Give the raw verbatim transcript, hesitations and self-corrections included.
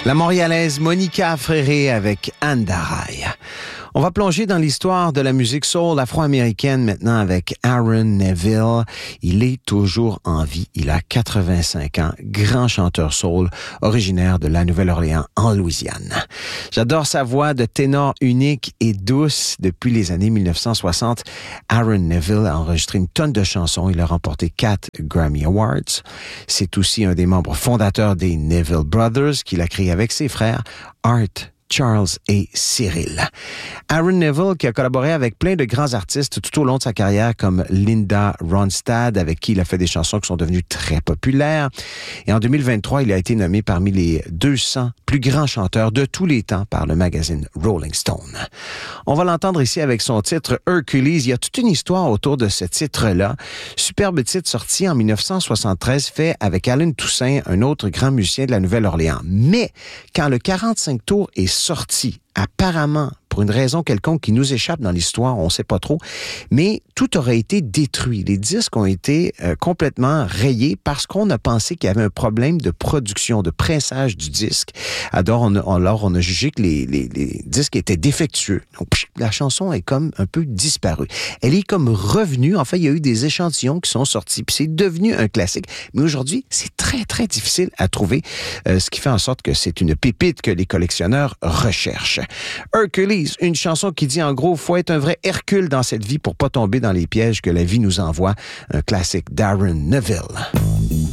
La Montréalaise Monica Fréré avec Andarai. On va plonger dans l'histoire de la musique soul afro-américaine maintenant avec Aaron Neville. Il est toujours en vie. Il a quatre-vingt-cinq ans, grand chanteur soul, originaire de la Nouvelle-Orléans en Louisiane. J'adore sa voix de ténor unique et douce. Depuis les années mille neuf cent soixante, Aaron Neville a enregistré une tonne de chansons. Il a remporté quatre Grammy Awards. C'est aussi un des membres fondateurs des Neville Brothers qu'il a créé avec ses frères Art, Charles et Cyril. Aaron Neville, qui a collaboré avec plein de grands artistes tout au long de sa carrière, comme Linda Ronstadt, avec qui il a fait des chansons qui sont devenues très populaires. Et en deux mille vingt-trois, il a été nommé parmi les deux cents plus grands chanteurs de tous les temps par le magazine Rolling Stone. On va l'entendre ici avec son titre Hercules. Il y a toute une histoire autour de ce titre-là. Superbe titre sorti en mille neuf cent soixante-treize, fait avec Allen Toussaint, un autre grand musicien de la Nouvelle-Orléans. Mais quand le quarante-cinq tours est sorti, apparemment, pour une raison quelconque qui nous échappe dans l'histoire, on ne sait pas trop, mais tout aurait été détruit. Les disques ont été euh, complètement rayés parce qu'on a pensé qu'il y avait un problème de production, de pressage du disque. Alors, on a, alors, on a jugé que les, les, les disques étaient défectueux. Donc, pff, la chanson est comme un peu disparue. Elle est comme revenue. En fait, il y a eu des échantillons qui sont sortis, puis c'est devenu un classique. Mais aujourd'hui, c'est très, très difficile à trouver, euh, ce qui fait en sorte que c'est une pépite que les collectionneurs recherchent. Hercules, une chanson qui dit en gros, faut être un vrai Hercule dans cette vie pour pas tomber dans les pièges que la vie nous envoie. Un classique d'Aaron Neville.